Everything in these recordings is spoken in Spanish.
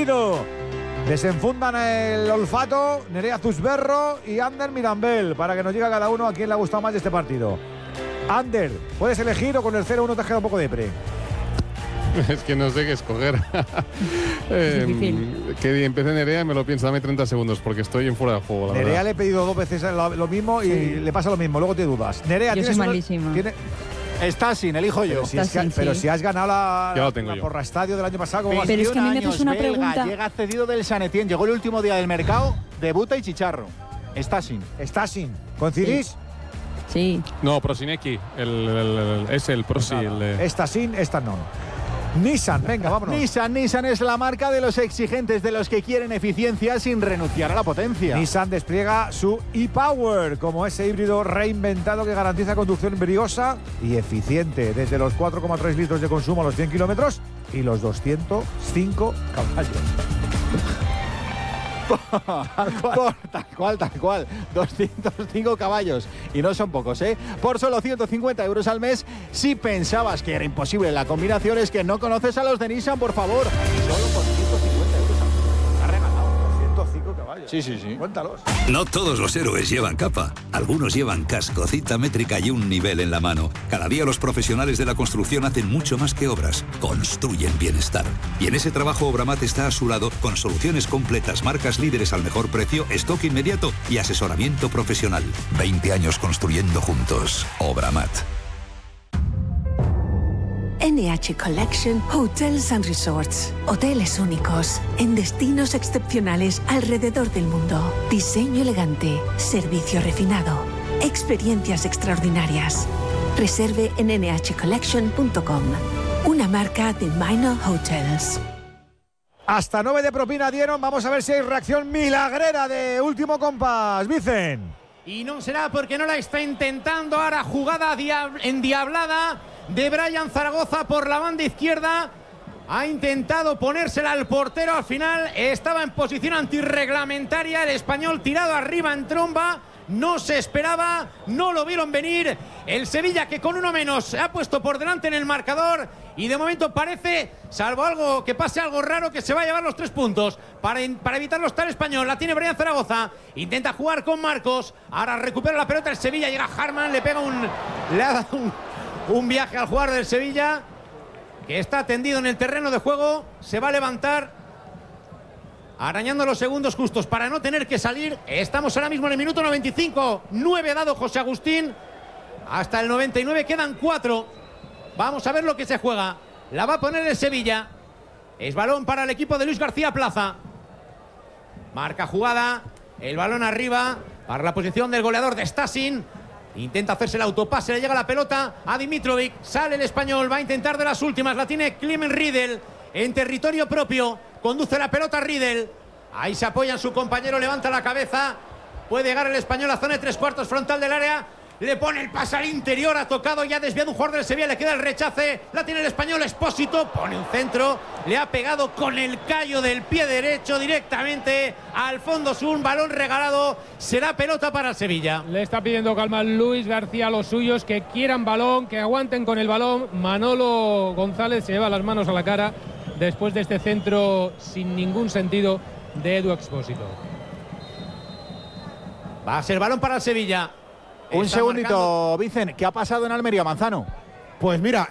híbrido. Desenfundan el olfato Nerea Zusberro y Ander Mirambel para que nos diga cada uno a quién le ha gustado más de este partido. Ander, puedes elegir o con el 0-1 te has quedado un poco de pre. Es que no sé qué escoger. Que empiece Nerea y me lo pienso, dame 30 segundos porque estoy en fuera de juego. Nerea le he pedido 2 veces lo mismo y le pasa lo mismo, luego te dudas. Nerea, yo soy malísima. Está sin, elijo yo. Pero si has ganado la porra estadio del año pasado. Pero es que a mí me haces una pregunta. Llega cedido del San Etienne, llegó el último día del mercado, debuta y chicharro. Está sin. ¿Coincidís? Sí. No, Prosinecki, es el Prosi. Esta sin, esta no. Nissan, venga, vámonos. Nissan es la marca de los exigentes, de los que quieren eficiencia sin renunciar a la potencia. Nissan despliega su e-Power como ese híbrido reinventado que garantiza conducción briosa y eficiente, desde los 4,3 litros de consumo a los 100 kilómetros y los 205 caballos. Tal cual. 205 caballos. Y no son pocos, ¿eh? Por solo 150 euros al mes. Si pensabas que era imposible la combinación, es que no conoces a los de Nissan, por favor. Solo por 150 euros al mes. Está regalado. 105 caballos. Sí. Cuéntalos. No todos los héroes llevan capa. Algunos llevan casco, cita métrica y un nivel en la mano. Cada día los profesionales de la construcción hacen mucho más que obras. Construyen bienestar. Y en ese trabajo Obramat está a su lado con soluciones completas, marcas líderes al mejor precio, stock inmediato y asesoramiento profesional. 20 años construyendo juntos. Obramat. NH Collection Hotels and Resorts. Hoteles únicos en destinos excepcionales alrededor del mundo. Diseño elegante, servicio refinado, experiencias extraordinarias. Reserve en nhcollection.com. Una marca de Minor Hotels. Hasta 9 de propina dieron. Vamos a ver si hay reacción milagrera de último compás. Vicen. Y no será porque no la está intentando. Ahora jugada endiablada de Brian Zaragoza por la banda izquierda. Ha intentado ponérsela al portero. Al final estaba en posición antirreglamentaria. El español tirado arriba en tromba. No se esperaba, no lo vieron venir. El Sevilla, que con uno menos se ha puesto por delante en el marcador. Y de momento parece, salvo que pase algo raro, que se va a llevar los 3 puntos. Para evitarlo está el español. La tiene Brian Zaragoza. Intenta jugar con Marcos. Ahora recupera la pelota el Sevilla. Llega Harman, le ha dado un viaje al jugador del Sevilla, que está tendido en el terreno de juego. Se va a levantar, arañando los segundos justos para no tener que salir. Estamos ahora mismo en el minuto 95. 9 dado José Agustín. Hasta el 99 quedan 4. Vamos a ver lo que se juega. La va a poner el Sevilla. Es balón para el equipo de Luis García Plaza. Marca jugada. El balón arriba para la posición del goleador de Stasin. Intenta hacerse el autopase, le llega la pelota a Dimitrovic. Sale el español, va a intentar de las últimas. La tiene Clement Riedel en territorio propio. Conduce la pelota Riedel. Ahí se apoya en su compañero, levanta la cabeza. Puede llegar el español a zona de 3/4 frontal del área. Le pone el pase al interior, ha tocado, ya desviado un jugador del Sevilla, le queda el rechace. La tiene el español Expósito, pone un centro. Le ha pegado con el callo del pie derecho directamente al fondo sur. Un balón regalado, será pelota para el Sevilla. Le está pidiendo calma Luis García a los suyos, que quieran balón, que aguanten con el balón. Manolo González se lleva las manos a la cara después de este centro sin ningún sentido de Edu Expósito. Va a ser balón para el Sevilla. Un segundito, Vicen, ¿qué ha pasado en Almería, Manzano? Pues mira,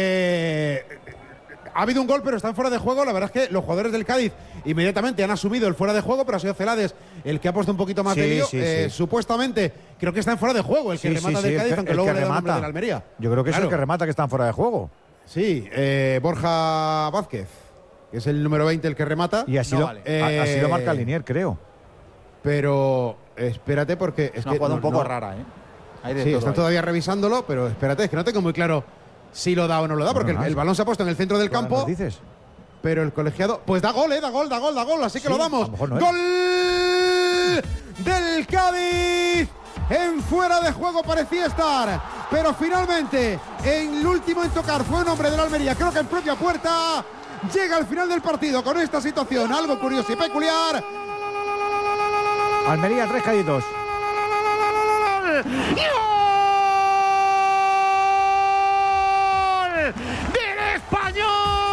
ha habido un gol, pero están fuera de juego. La verdad es que los jugadores del Cádiz inmediatamente han asumido el fuera de juego, pero ha sido Celades el que ha puesto un poquito más de lío. Supuestamente, creo que está en fuera de juego el que remata del Cádiz, aunque luego le da el nombre del Almería. Yo creo que es el que remata, que está en fuera de juego. Sí, Borja Vázquez, que es el número 20 el que remata. Y así, así lo marca Linier, creo. Pero espérate, porque es una jugada un poco rara, ¿eh? Sí, están todavía revisándolo, pero espérate, es que no tengo muy claro si lo da o no lo da, porque el balón se ha puesto en el centro del campo. Dices? Pero el colegiado, pues da gol, da gol, así que lo damos. No ¡Gol del Cádiz! En fuera de juego parecía estar, pero finalmente en el último en tocar fue un hombre de la Almería, creo que en propia puerta. Llega al final del partido con esta situación, algo curioso y peculiar. Almería, 3 Cádiz. ¡Gol del español!